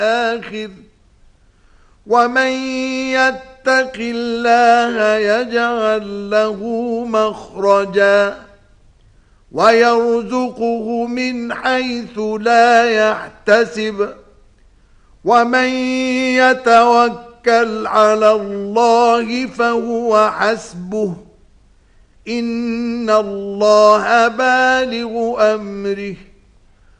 الآخر ومن يتق الله يجعل له مخرجا ويرزقه من حيث لا يحتسب ومن يتوكل على الله فهو حسبه إن الله بالغ أمره